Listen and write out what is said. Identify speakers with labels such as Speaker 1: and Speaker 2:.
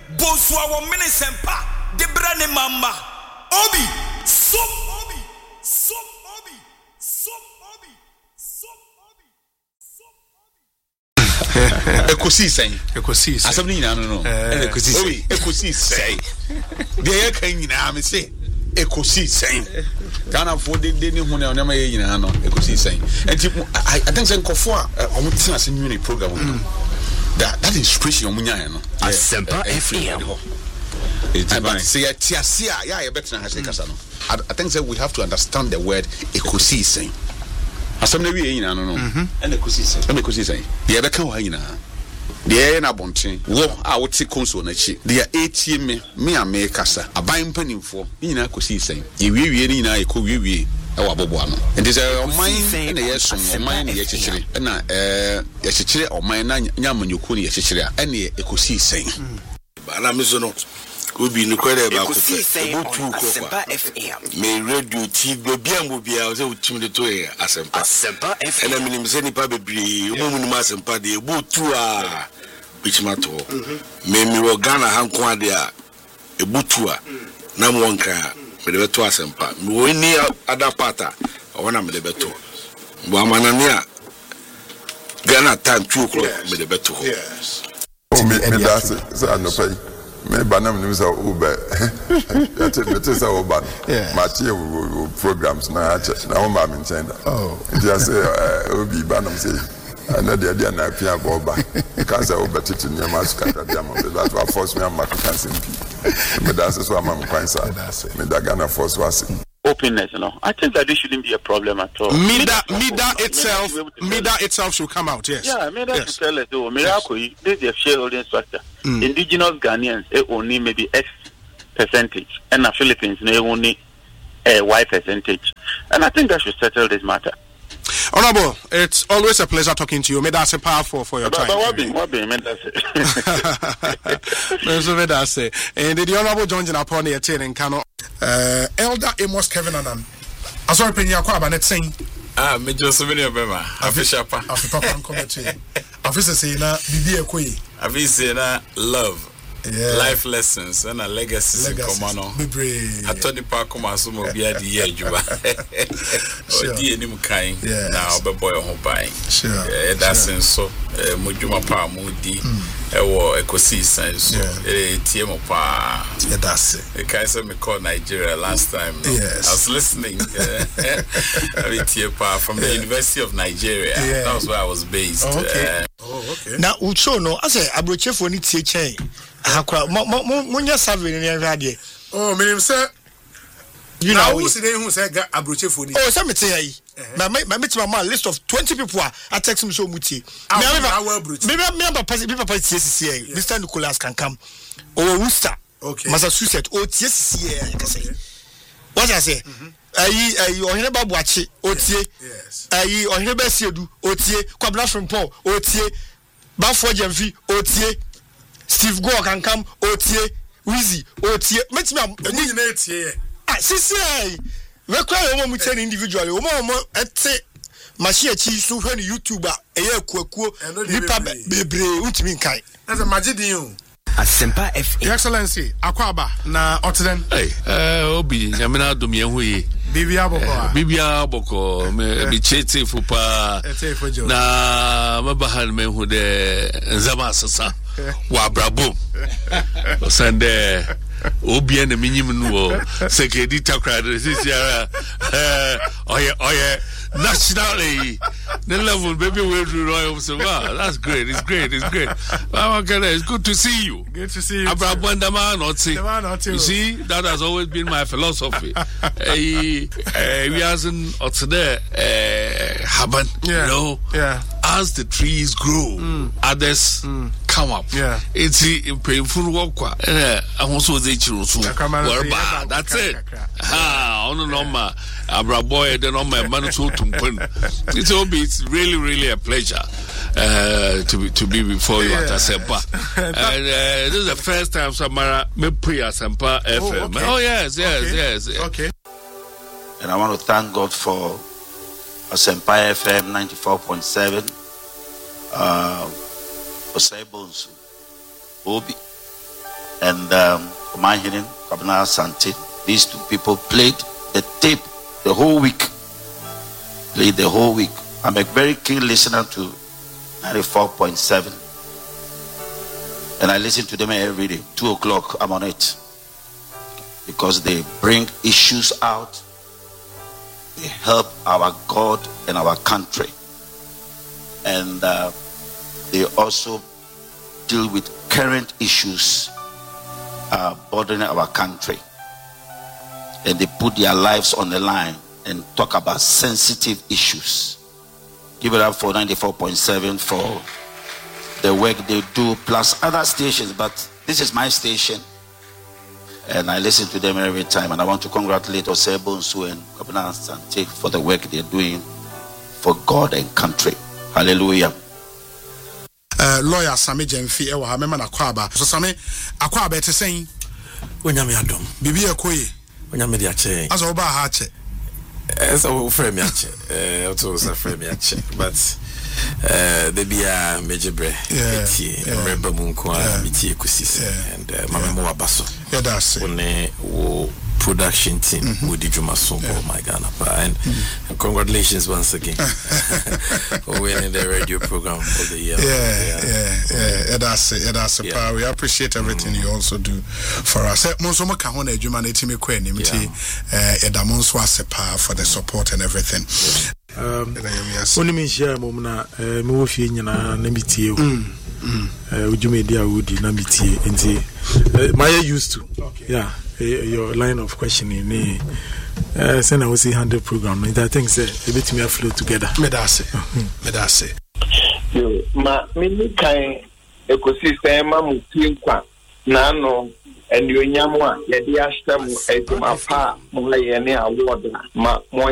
Speaker 1: Boswa wo minisempa de brane mama obi so obi so obi so obi so obi
Speaker 2: Ekosi sen asem ni nyina no ekosi sen de ye kan nyina me se ekosi sen Ghana for de ni hu na ma ye nyina no ekosi sen enti I think say nkofo a omo tina ase new program that inspiration omo nya no
Speaker 3: Asempa FM
Speaker 2: it's about say tiasia ya ye better ha say kasa no I think say we have to understand the word ekosi sen asem na wi ye nyina no and ekosi sen ye be kan ho nyina de na bonten wo a wote konso na chi de etie me kasa aban panimfo nyina akosi sen ye wiewie ni nyina ye ko wiewie e wa bobo ano enti say oman na ye som oman na ye chichire na ye chichire oman na nyamanyoko ni ye chichire a ne ekosi sen
Speaker 4: ana mezo no obi ni kwere ba ko
Speaker 3: Asempa FM
Speaker 4: me radio TV bia o se utim de to e Asempa FM ena minim se nipa bebre mo mu Asempa de ebutu a bichimato me wo Ghana hanko ade a ebutu a na mo nka me de beto Asempa me wo ni adapata wona me de beto bo amanane a Ghana time 2 o'clock me de beto
Speaker 5: yes me that's no pay me banam news uber it is our Matthew programs na o ma me ntenda just obi banam say na dia na pia boba because uber titu ne ma skata dia mo that was force me am African simpi me that's so am kwansa me da Ghana force was
Speaker 6: openness, I think that this shouldn't be a problem at all.
Speaker 7: Mida itself should come out, yes.
Speaker 6: Yeah, Mida should tell us, Miracle, this is a shareholding structure. Indigenous Ghanaians only maybe X percentage, and the Philippines only Y percentage. And I think that should settle this matter.
Speaker 7: Honorable, it's always a pleasure talking to you. May that's a powerful for your time.
Speaker 6: What be, may that's
Speaker 7: it. And the Honorable John Jinapone in Kano. Elder Amos Kevin Anan. I saw a penny aqua, net saying,
Speaker 8: me just souvenir Bema. After
Speaker 7: talking committee. Officer saying, Bibi Kwe.
Speaker 8: After love. Yeah. Life lessons and a legacy commano. I told the park Comasumo be at the year Juba. Oh, dear Nimukai. Now, but boy, home buying. Sure. That's in so Mujuma Pa Moody. A Ecosi sense. TM Pa.
Speaker 7: That's it.
Speaker 8: The Kaiser me called Nigeria last time. Yes. I was listening. From the University of Nigeria. That was where I was based.
Speaker 7: Okay. Now, Ucho no, I say, Abroche for any chain. Munya survey in radio. Oh, me say, you know who's the name who said Abroche for? Oh, some say, my list of 20 people I text him so much. Remember, Mr. Nicholas can come. Or Worcester, okay, Massachusetts, or TSC, I can say. What I say? Or never watch it, OTA, or never see you, OTA, Kwabla from Paul, OTA, Bafo Jamfi, OTA. Steve Go can come, OTA, Wheezy, OTA. Met me, CCI. We cry a woman individually. Machine cheese, so when YouTuber, a year kuku, Nipa Bebre, Utminkai. That's a magic deal.
Speaker 3: Asempa FM.
Speaker 7: Your Excellency, Akwaba, na Otten.
Speaker 8: Hey, Obi, Yamina Dumiahui.
Speaker 7: Bibia
Speaker 8: Boko, me chete fupa. Na mabahan me who de Zamasasa. Wa brabo. Sande Obi and the minimum wo sekedi takra this year. Nationally, the level, baby, we'll do Royal. So, wow, that's great. It's great. It's good to see you.
Speaker 7: Good to see you.
Speaker 8: You see, that has always been my philosophy. We hasn't there, happen, you know. Yeah. As the trees grow, others come up. Yeah. It's painful work. I also say that's it. It's really a pleasure to be before you at Asempa. And this is the first time Samara me pre Asempa FM. Okay. Oh yes.
Speaker 7: Okay.
Speaker 9: And I want to thank God for Asempa FM 94.7. Osebonsu Obi and Mahinin, Kabna Sante. These two people played the tape the whole week. Played the whole week. I'm a very keen listener to 94.7. And I listen to them every day. 2 o'clock, I'm on it. Because they bring issues out. They help our God and our country. And they also deal with current issues bothering our country. And they put their lives on the line and talk about sensitive issues. Give it up for 94.7 for the work they do, plus other stations. But this is my station, and I listen to them every time. And I want to congratulate Osebo Nsu and Kabna Sante for the work they're doing for God and country. Hallelujah.
Speaker 7: Lawyer Sami Jemfi ewa ha mema na kwaba. So Sami akwaba ete sen
Speaker 10: Onyame adom.
Speaker 7: Bibi ekoye.
Speaker 10: Onyame dia che.
Speaker 7: Aso ba ha che.
Speaker 10: So frame ya che. Also so frame ya che. But they be a major bre. Remember munko miti ekusis and mama mo abaso.
Speaker 7: Yeah, that's it.
Speaker 10: One production team with Jumaso, oh my God, and congratulations once again for winning the radio program for the year.
Speaker 7: Yeah, that's it. That's it. We appreciate everything you also do for us. Monsomo kahona ejuma na etimi kwa enimiti edamonso asepa for the support and everything.
Speaker 11: Oni mi share mo na me wo fie nyina na mitie ujuma dia wudi na mitie enti my used to. Yeah. Your line of questioning me send I will see 100 program and I think say a bit me flow together
Speaker 7: me da say
Speaker 12: yo ma me kan ecosystem ma mutie kwa na no enyo nyamo a ye de ahye mo eduma pa mo ye ne award ma